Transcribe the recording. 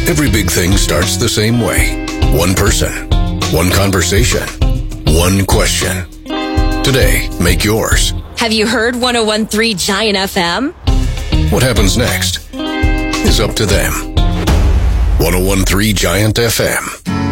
Every big thing starts the same way. One person, one conversation, one question. Today, make yours. Have you heard 101.3 Giant FM? What happens next is up to them. 101.3 Giant FM.